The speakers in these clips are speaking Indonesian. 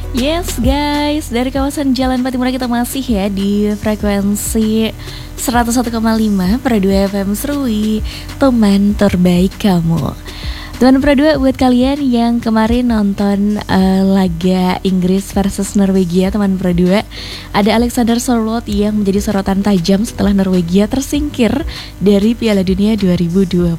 Yes guys, dari kawasan Jalan Patimura kita masih ya di frekuensi 101,5 per 2 FM Serui, teman terbaik kamu. Teman Pro 2, buat kalian yang kemarin nonton laga Inggris versus Norwegia, teman Pro 2, ada Alexander Sørloth yang menjadi sorotan tajam setelah Norwegia tersingkir dari Piala Dunia 2026.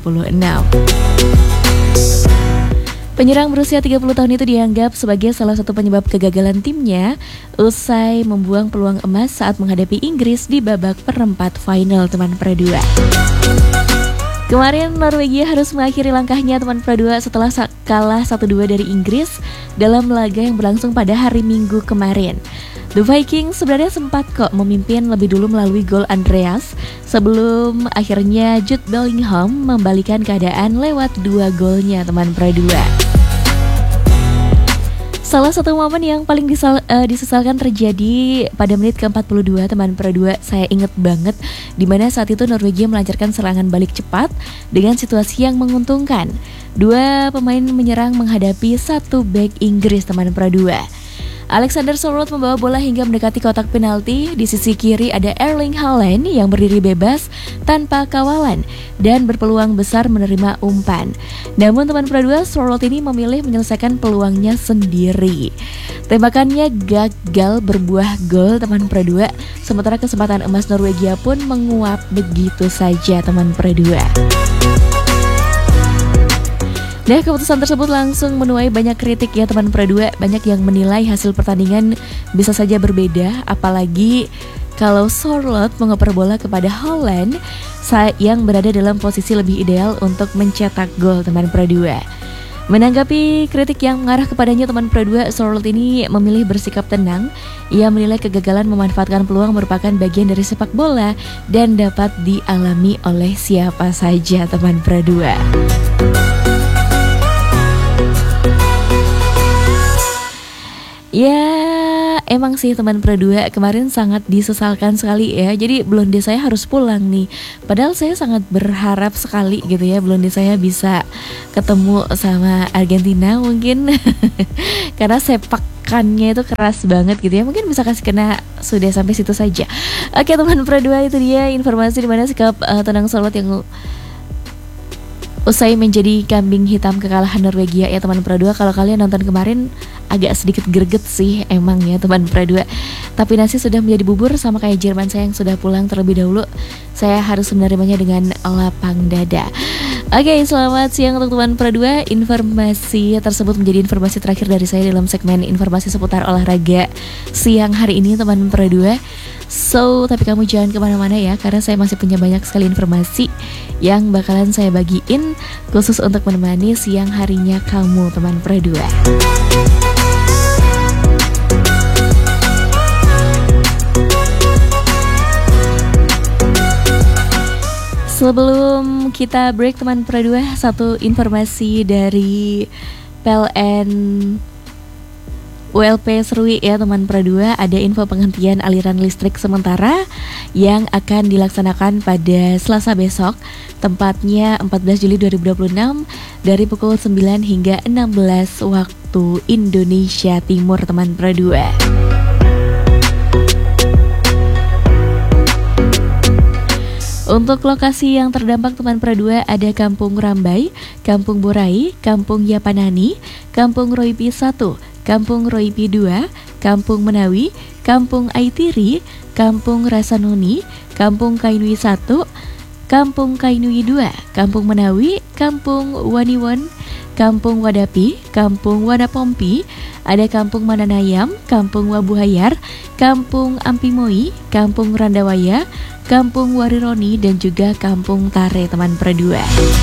Penyerang berusia 30 tahun itu dianggap sebagai salah satu penyebab kegagalan timnya usai membuang peluang emas saat menghadapi Inggris di babak perempat final, teman Pro 2. Kemarin Norwegia harus mengakhiri langkahnya, teman Pro 2, setelah kalah 1-2 dari Inggris dalam laga yang berlangsung pada hari Minggu kemarin. The Vikings sebenarnya sempat kok memimpin lebih dulu melalui gol Andreas sebelum akhirnya Jude Bellingham membalikan keadaan lewat 2 golnya, teman Pro 2. Salah satu momen yang paling disesalkan terjadi pada menit ke-42, teman Pro 2. Saya inget banget dimana saat itu Norwegia melancarkan serangan balik cepat dengan situasi yang menguntungkan. 2 pemain menyerang menghadapi 1 bek Inggris, teman Pro 2. Alexander Sørloth membawa bola hingga mendekati kotak penalti. Di sisi kiri ada Erling Haaland yang berdiri bebas tanpa kawalan dan berpeluang besar menerima umpan. Namun teman Pro 2, Sørloth ini memilih menyelesaikan peluangnya sendiri. Tembakannya gagal berbuah gol, teman Pro 2. Sementara kesempatan emas Norwegia pun menguap begitu saja, teman Pro 2. Nah, keputusan tersebut langsung menuai banyak kritik ya, teman Pro 2. Banyak yang menilai hasil pertandingan bisa saja berbeda, apalagi kalau Sørloth mengoper bola kepada Haaland yang berada dalam posisi lebih ideal untuk mencetak gol, teman Pro 2. Menanggapi kritik yang mengarah kepadanya, teman Pro 2, Sørloth ini memilih bersikap tenang. Ia menilai kegagalan memanfaatkan peluang merupakan bagian dari sepak bola dan dapat dialami oleh siapa saja, teman Pro 2. Ya, emang sih teman Pro 2, kemarin sangat disesalkan sekali ya. Jadi blonde saya harus pulang nih. Padahal saya sangat berharap sekali gitu ya, blonde saya bisa ketemu sama Argentina mungkin. Karena sepakannya itu keras banget gitu ya. Mungkin bisa kasih kena sudah sampai situ saja. Oke teman Pro 2, itu dia informasi dimana sikap Tonang Sørloth yang usai menjadi kambing hitam kekalahan Norwegia ya, teman Pro 2. Kalau kalian nonton kemarin agak sedikit greget sih emang ya, teman Pro 2. Tapi nasi sudah menjadi bubur, sama kayak Jerman saya yang sudah pulang terlebih dahulu. Saya harus menerimanya dengan lapang dada. Oke, selamat siang untuk teman Pro 2. Informasi tersebut menjadi informasi terakhir dari saya dalam segmen informasi seputar olahraga siang hari ini, teman Pro 2. So, tapi kamu jangan kemana-mana ya, karena saya masih punya banyak sekali informasi yang bakalan saya bagiin khusus untuk menemani siang harinya kamu, teman Pro 2. Sebelum kita break, teman Pro 2, satu informasi dari PLN ULP Serui ya, teman Pro 2. Ada info penghentian aliran listrik sementara yang akan dilaksanakan pada Selasa besok, tempatnya 14 Juli 2026 dari pukul 9 hingga 16 waktu Indonesia Timur, teman Pro 2. Untuk lokasi yang terdampak, teman Pro 2, ada Kampung Rambai, Kampung Borai, Kampung Yapanani, Kampung Roipi 1, Kampung Roipi 2, Kampung Menawi, Kampung Aitiri, Kampung Rasanoni, Kampung Kainui 1, Kampung Kainui 2, Kampung Menawi, Kampung Waniwon, Kampung Wadapi, Kampung Wanapompi, ada Kampung Mananayam, Kampung Wabuhayar, Kampung Ampimoi, Kampung Randawaya, Kampung Warironi, dan juga Kampung Tare, teman Pro 2.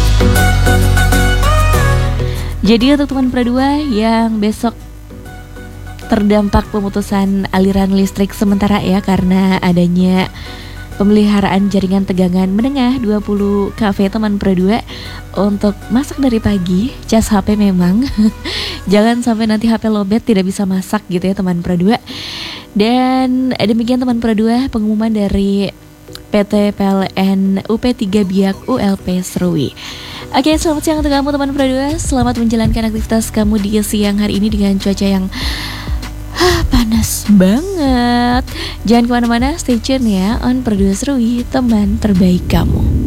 Jadi untuk teman Pro 2 yang besok terdampak pemutusan aliran listrik sementara ya, karena adanya pemeliharaan jaringan tegangan menengah 20 kV, teman Pro 2, untuk masak dari pagi, cas HP memang. Jangan sampai nanti HP lowbat tidak bisa masak gitu ya, teman Pro 2. Dan demikian teman Pro 2 pengumuman dari PT PLN UP3 Biak ULP Serui. Oke, selamat siang untuk kamu teman Pro 2. Selamat menjalankan aktivitas kamu di siang hari ini dengan cuaca yang Panas banget. Jangan kemana-mana, stay tune ya on Produser Rui, teman terbaik kamu.